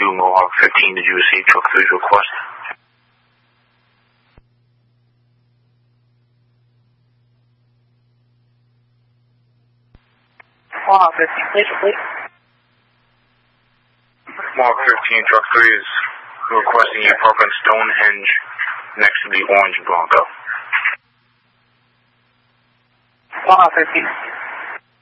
2, Mohawk 15, did you receive truck 3's request? Mohawk 15, please repeat. Mohawk 15, truck 3 is requesting you park on Stonehenge next to the orange Bronco. Mohawk 15.